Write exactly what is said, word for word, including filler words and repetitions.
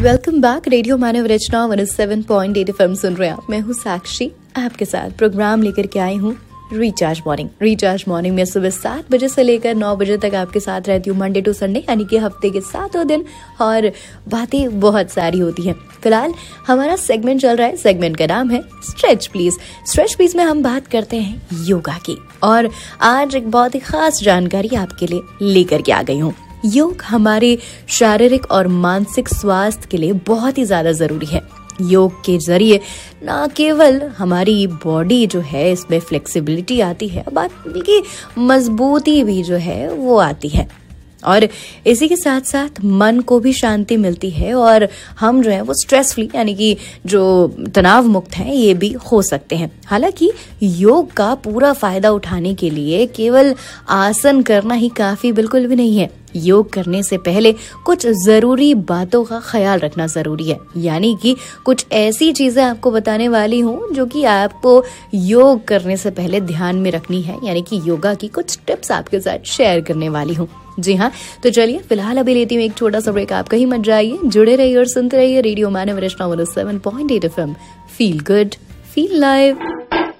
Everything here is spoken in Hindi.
Welcome back. रेडियो मानव रचना one seven point eight F M सुन रहे हैं आप। मैं हूँ साक्षी, आपके साथ प्रोग्राम लेकर के आई हूँ रिचार्ज मॉर्निंग। रिचार्ज मॉर्निंग में सुबह सात बजे से लेकर नौ बजे तक आपके साथ रहती हूँ, मंडे टू संडे, यानी कि हफ्ते के सातों दिन, और बातें बहुत सारी होती हैं। फिलहाल हमारा सेगमेंट चल रहा है, सेगमेंट का नाम है स्ट्रेच प्लीज। स्ट्रेच प्लीज में हम बात करते हैं योगा की, और आज एक बहुत ही खास जानकारी आपके लिए लेकर के आ गई हूँ। योग हमारे शारीरिक और मानसिक स्वास्थ्य के लिए बहुत ही ज्यादा जरूरी है। योग के जरिए ना केवल हमारी बॉडी जो है इसमें फ्लेक्सिबिलिटी आती है, बल्कि मजबूती भी जो है वो आती है, और इसी के साथ साथ मन को भी शांति मिलती है, और हम जो है वो स्ट्रेस फ्री यानी कि जो तनाव मुक्त हैं ये भी हो सकते हैं। हालांकि योग का पूरा फायदा उठाने के लिए केवल आसन करना ही काफी बिल्कुल भी नहीं है। योग करने से पहले कुछ जरूरी बातों का ख्याल रखना जरूरी है, यानी कि कुछ ऐसी चीजें आपको बताने वाली हूँ जो कि आपको योग करने से पहले ध्यान में रखनी है, यानी कि योगा की कुछ टिप्स आपके साथ शेयर करने वाली हूँ। जी हाँ, तो चलिए फिलहाल अभी लेती हूँ एक छोटा सा ब्रेक। आप कहीं मत जाइए, जुड़े रहिए और सुनते रहिए रेडियो मानव रचना one seven point eight F M. Feel good, feel live.